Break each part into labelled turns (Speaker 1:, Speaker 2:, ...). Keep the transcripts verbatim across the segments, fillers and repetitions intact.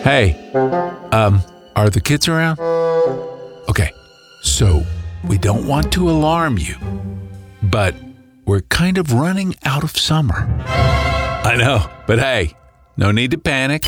Speaker 1: Hey, um, are the kids around? Okay, so we don't want to alarm you, but we're kind of running out of summer. I know, but hey, no need to panic.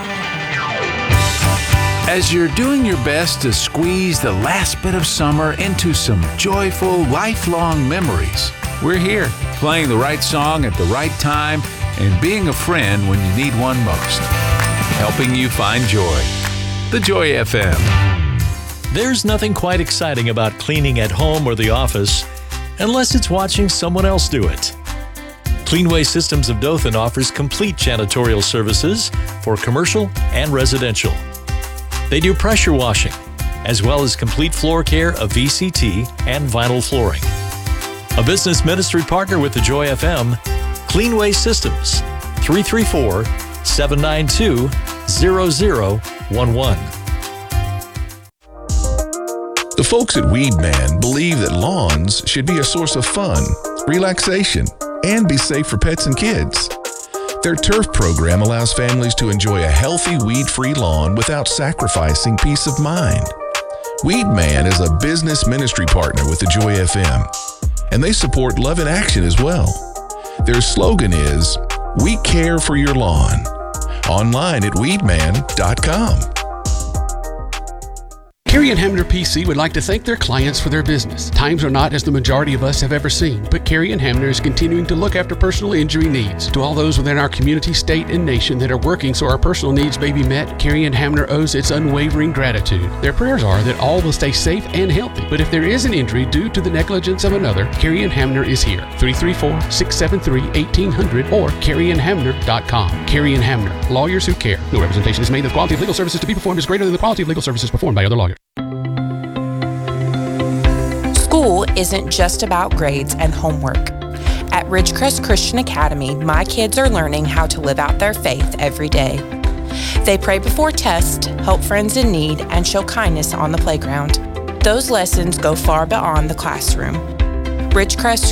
Speaker 1: As you're doing your best to squeeze the last bit of summer into some joyful, lifelong memories, we're here, playing the right song at the right time and being a friend when you need one most. Helping you find joy. The Joy F M.
Speaker 2: There's nothing quite exciting about cleaning at home or the office unless it's watching someone else do it. Cleanway Systems of Dothan offers complete janitorial services for commercial and residential. They do pressure washing, as well as complete floor care of V C T and vinyl flooring. A business ministry partner with the Joy F M, Cleanway Systems, three three four, seven nine two, zero zero one one.
Speaker 3: The folks at Weedman believe that lawns should be a source of fun, relaxation, and be safe for pets and kids. Their turf program allows families to enjoy a healthy, weed-free lawn without sacrificing peace of mind. Weedman is a business ministry partner with the Joy F M, and they support Love in Action as well. Their slogan is, "We care for your lawn." Online at weedman dot com.
Speaker 4: Carey and Hamner P C would like to thank their clients for their business. Times are not as the majority of us have ever seen, but Carey and Hamner is continuing to look after personal injury needs. To all those within our community, state, and nation that are working so our personal needs may be met, Carey and Hamner owes its unwavering gratitude. Their prayers are that all will stay safe and healthy, but if there is an injury due to the negligence of another, Carey and Hamner is here. three three four, six seven three, one eight hundred or carey and hamner dot com. Carey and Hamner, lawyers who care. No representation is made that the quality of legal services to be performed is greater than the quality of legal services performed by other lawyers.
Speaker 5: School isn't just about grades and homework. At Ridgecrest Christian Academy, my kids are learning how to live out their faith every day. They pray before tests, help friends in need, and show kindness on the playground. Those lessons go far beyond the classroom. Ridgecrest